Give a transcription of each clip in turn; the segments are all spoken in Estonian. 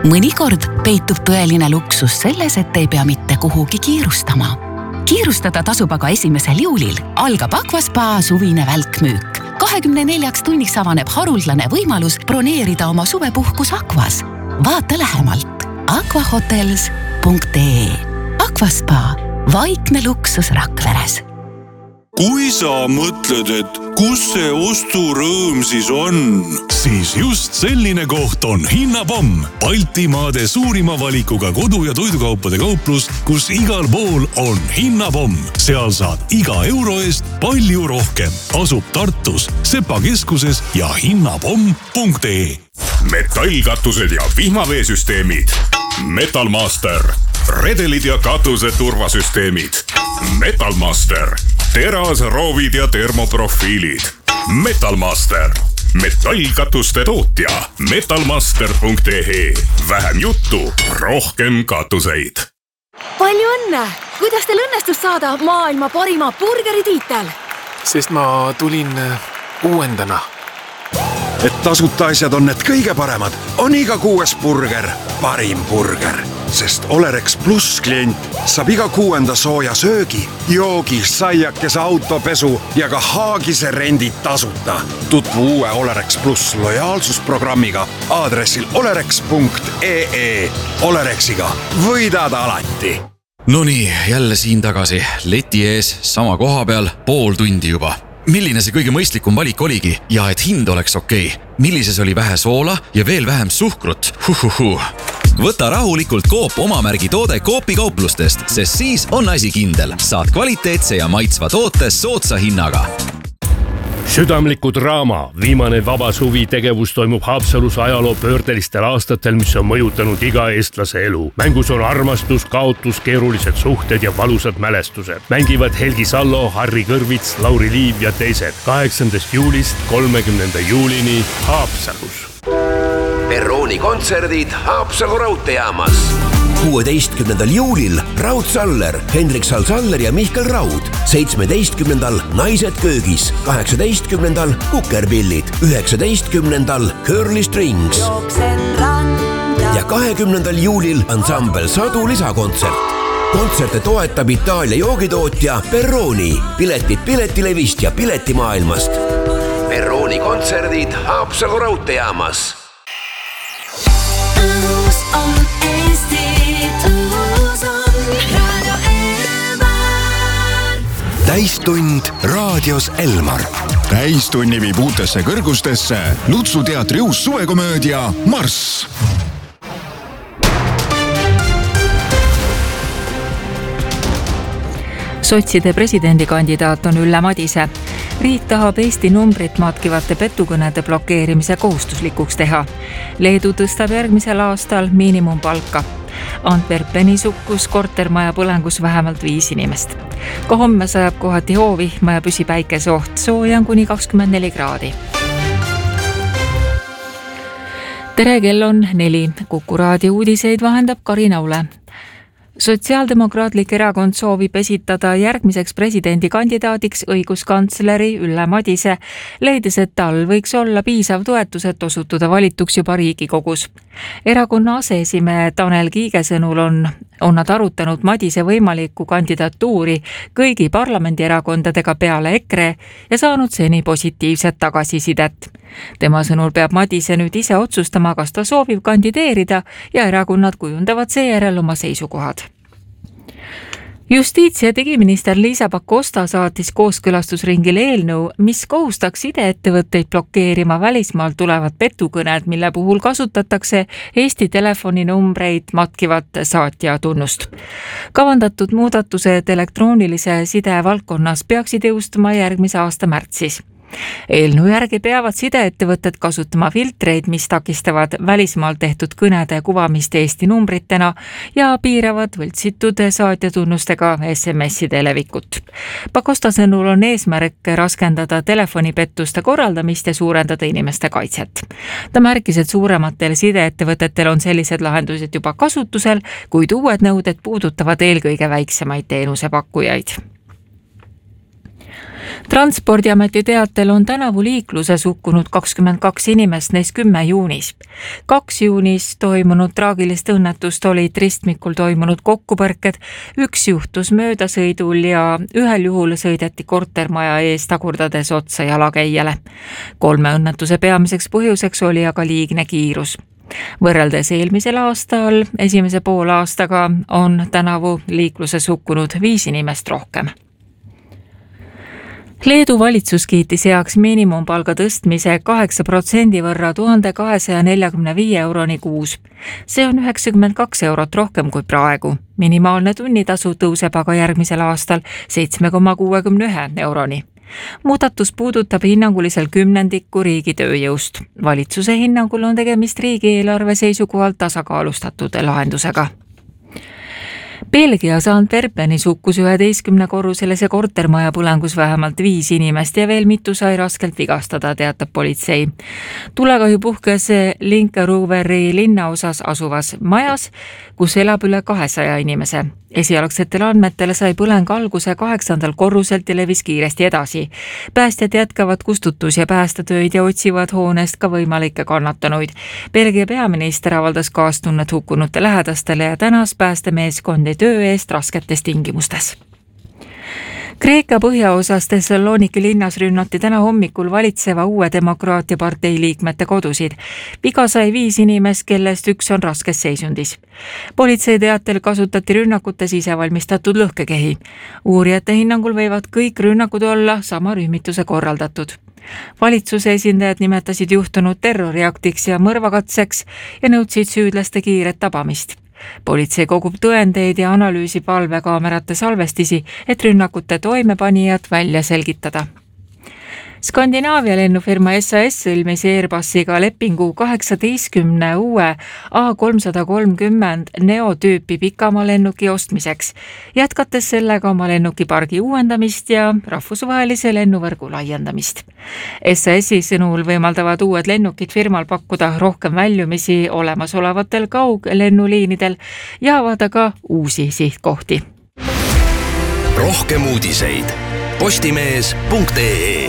Mõnikord peitub tõeline luksus selles, et ei pea mitte kuhugi kiirustama. Kiirustada tasub aga 1. juulil algab Aquaspa suvine välkmüük. 24 tunniks avaneb haruldane võimalus broneerida oma suvepuhkus Aquas. Vaata lähemalt aquahotels.ee. Aquaspa, vaikne luksus Rakveres. Kui sa mõtled, et kus see osturõõm siis on? Siis just selline koht on Hinnapomm, Baltimaade suurima valikuga kodu- ja toidukaupade kauplus, kus igal pool on Hinnapomm. Seal saad iga euro eest palju rohkem. Asub Tartus, Sepa keskuses ja hinnapomm.ee. Metallkatused ja vihmaveesüsteemid. Metalmaster. Redelid ja katuse turvasüsteemid. Metalmaster. Terasroovid ja termoprofiilid. Metalmaster. Metallkatuste tootja. Metalmaster.ee. Vähem juttu, rohkem katuseid. Palju õnne! Kuidas teil õnnestus saada maailma parima burgeritiitel? Sest ma tulin uuendana. Et tasuta asjad on need kõige paremad, on iga 6. burger parim burger. Sest Olerex Plus klient saab iga 6. sooja söögi, joogi, saiakese autopesu ja ka haagise rendid tasuta. Tutvu uue Olerex Plus lojaalsusprogrammiga aadressil olerex.ee. Olerexiga võidad alati. Nonii, jälle siin tagasi. Leti ees, sama koha peal, pool tundi juba. Milline see kõige mõistlikum valik oligi ja et hind oleks okei? Millises oli vähe soola ja veel vähem suhkrut? Võta rahulikult Coop omamärgi toode Coopi kauplustest, sest siis on asi kindel. Saad kvaliteetse ja maitsva toote soodsa hinnaga. Südamliku draama. Viimane vaba suvi tegevus toimub Haapsalus ajaloo pöördelistel aastatel, mis on mõjutanud iga eestlase elu. Mängus on armastus, kaotus, keerulised suhted ja valusad mälestused. Mängivad Helgi Sallo, Harri Kõrvits, Lauri Liiv ja teised. 8. juulist 30. juulini Haapsalus. Perrooni kontserdid Haapsalu raudteejaamas. 16. juulil Raud Saller, Hendrik Sal-Saller ja Mihkel Raud. 17. Naised köögis. 18. Kukerpillid. 19. Curly Strings. Ja 20. juulil ansambel Sadu lisakontsert. Kontserte toetab Itaalia joogitootja Perrooni. Piletid Piletilevist ja Piletimaailmast. Perrooni kontserdid Haapsalu raudteejaamas. Täistund raadios Elmar. Täistunni viib uutesse kõrgustesse Lutsu teatri uus suvekomöödia Marss. Sotside presidendikandidaat on Ülle Madise. Riik tahab Eesti numbrit matkivate petukõnede blokeerimise kohustuslikuks teha. Leedu tõstab järgmisel aastal miinimumpalka. Antwerpeni sukkus kortermaja põlengus vähemalt 5 inimest. Ka homme sajab kohati hoovihma ja püsipäikeseoht, sooja on kuni 24 kraadi. Tere, kell on 4. Kuku raadio uudiseid vahendab Karin Aule. Sotsiaaldemokraatlik erakond soovib esitada järgmiseks presidendikandidaadiks õiguskantsleri Ülle Madise, leides, et tal võiks olla piisav toetus, et osutuda valituks juba Riigikogus. Erakonna aseesimehe Tanel Kiige sõnul on nad arutanud Madise võimalikku kandidatuuri kõigi parlamendierakondadega peale EKRE ja saanud seni positiivset tagasisidet. Tema sõnul peab Madise nüüd ise otsustama, kas ta soovib kandideerida ja erakonnad kujundavad seejärel oma seisukohad. Justiits- ja digiminister Liisa Pakosta saatis kooskõlastusringile eelnõu, mis kohustaks sideettevõtteid blokeerima välismaalt tulevad petukõned, mille puhul kasutatakse Eesti telefoninumbreid matkivat saatja tunnust. Kavandatud muudatused elektroonilise side valdkonnas peaksid jõustuma järgmise aasta märtsis. Eelnõu järgi peavad sideettevõtted kasutama filtreid, mis takistavad välismaalt tehtud kõnede kuvamist Eesti numbritena ja piiravad võltsitud saatjatunnustega SMS-ide levikut. Pakosta sõnul on eesmärk raskendada telefonipettuste korraldamist ja suurendada inimeste kaitset. Ta märkis, et suurematel sideettevõtetel on sellised lahendused juba kasutusel, kuid uued nõuded puudutavad eelkõige väiksemaid teenusepakkujaid. Transpordiameti teatel on tänavu liikluses hukkunud 22 inimest, neist 10 juunis. 2 juunis toimunud traagilist õnnetust olid ristmikul toimunud kokkupõrked, 1 juhtus möödasõidul ja 1 juhul sõideti kortermaja ees tagurdades otsa jalakäijale. 3 õnnetuse peamiseks põhjuseks oli aga liigne kiirus. Võrreldes eelmisel aastal, esimese poolaastaga on tänavu liikluses hukkunud 5 inimest rohkem. Leedu valitsus kiitis heaks miinimumpalga tõstmise 8% võrra 1245 euroni kuus. See on 92 eurot rohkem kui praegu. Minimaalne tunnitasu tõuseb aga järgmisel aastal 7,61 euroni. Muudatus puudutab hinnangulisel 10% riigi tööjõust. Valitsuse hinnangul on tegemist riigieelarve seisukohalt tasakaalustatud lahendusega. Belgias Antwerpenis hukkus 11-korruselise kortermaja põlengus vähemalt 5 inimest ja veel mitu sai raskelt vigastada, teatab politsei. Tulekahju puhkes Linkerooveri linnaosas asuvas majas, kus elab üle 200 inimese. Esialgsetele andmetele sai põleng alguse 8. korruselt ja levis kiiresti edasi. Päästjad jätkavad kustutus- ja päästetöid ja otsivad hoonest ka võimalikke kannatanuid. Belgia peaminister avaldas kaastunnet hukkunute lähedastele ja tänas päästemeeskondi töö eest rasketes tingimustes. Kreeka põhjaosas Thessaloniki linnas rünnati täna hommikul valitseva Uue Demokraatia partei liikmete kodusid. Viga sai 5 inimest, kellest 1 on raskes seisundis. Politsei teatel kasutati rünnakutes isevalmistatud lõhkekehi. Uurijate hinnangul võivad kõik rünnakud olla sama rühmituse korraldatud. Valitsuse esindajad nimetasid juhtunud terroriaktiks ja mõrvakatseks ja nõudsid süüdlaste kiiret tabamist. Politsei kogub tõendeid ja analüüsib valvekaamerate salvestisi, et rünnakute toimepanijad välja selgitada. Skandinaavia lennufirma SAS sõlmis Airbusiga lepingu 18 uue A330 Neo tüüpi pikamalennuki ostmiseks, jätkates sellega oma lennukipargi uuendamist ja rahvusvahelise lennuvõrgu laiendamist. SAS-i sõnul võimaldavad uued lennukid firmal pakkuda rohkem väljumisi olemasolevatel kauglennuliinidel ja avada ka uusi sihtkohti. Rohkem uudiseid postimees.ee.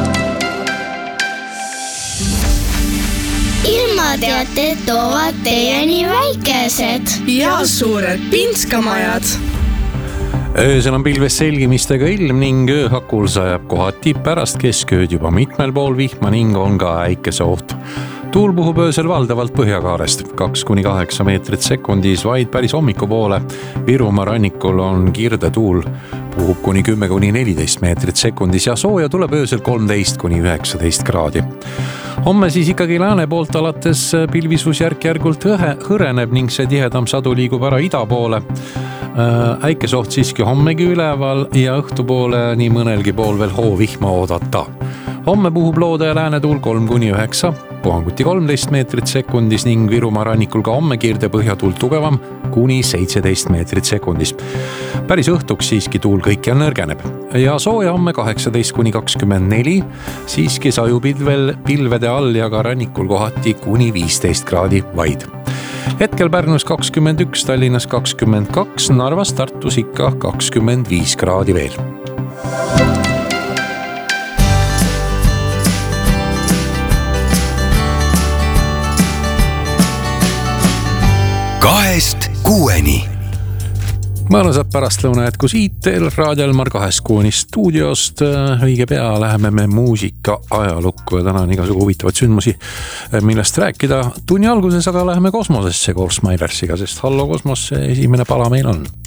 Ilmateated toovad teieni väikesed ja suured pinskamajad. Öösel on pilves selgimistega ilm ning ööhakul sajab kohati pärast keskööd juba mitmel pool vihma ning on ka äikeseoht. Tuul puhub öösel valdavalt põhjakaarest 2-8 meetrit sekundis, vaid päris hommikupoole. Virumaa rannikul on kirde tuul, puhub kuni 10-14 meetrit sekundis ja sooja tuleb öösel 13-19 kraadi. Homme siis ikkagi lääne poolt alates pilvisus järk-järgult hõreneb ning see tihedam sadu liigub ära ida poole. Äikesoht siiski hommegi üleval ja õhtupoole nii mõnelgi pool veel hoovihma oodata. Homme puhub loode ja lääne tuul 3-9, puhanguti 13 meetrit sekundis ning Virumaa rannikul ka homme kirde põhjatuul tugevam kuni 17 meetrit sekundis. Päris õhtuks siiski tuul kõikjal nõrgeneb ja sooja homme 18-24, siiski sajub pilvede all ja ka rannikul kohati kuni 15 kraadi vaid. Hetkel Pärnus 21, Tallinnas 22, Narvas, Tartus ikka 25 kraadi veel. Kahest kuueni. Mõnusat pärastlõuna jätkus IT-l Raadio Elmar 2-6 stuudiost. Õige pea läheme me muusika ajalukku ja täna on igasugu huvitavad sündmusi, millest rääkida. Tunni alguses aga läheme kosmosesse koos Myversiga, sest Hallo kosmos esimene pala meil on.